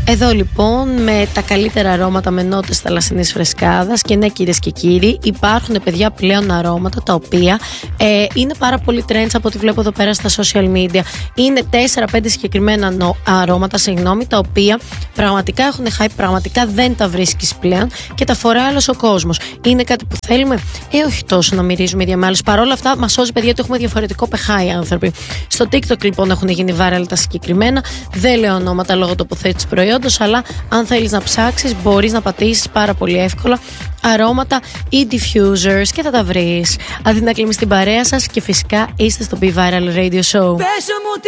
Εδώ λοιπόν με τα καλύτερα αρώματα με νότες θαλασσινής φρεσκάδας. Και ναι, κυρίες και κύριοι, υπάρχουν παιδιά πλέον αρώματα τα οποία είναι πάρα πολύ trends από ό,τι βλέπω εδώ πέρα στα social media. Είναι 4-5 συγκεκριμένα αρώματα, τα οποία πραγματικά έχουν hype, πραγματικά δεν τα βρίσκεις πλέον και τα φοράει άλλος ο κόσμος. Είναι κάτι που θέλουμε? Όχι τόσο να μυρίζουμε ίδια με άλλους. Παρ' όλα αυτά, μας σώζει, παιδιά, ότι έχουμε διαφορετικό pH οι άνθρωποι. Στο TikTok λοιπόν έχουν γίνει viral τα συγκεκριμένα. Δεν λέω ονόματα λόγω τοποθέτησης προϊόντος, αλλά αν θέλεις να ψάξεις, μπορείς να πατήσεις πάρα πολύ εύκολα αρώματα ή diffusers και θα τα βρεις. Αδυνακλείμεις την παρέα σας και φυσικά είστε στο Be Viral Radio Show.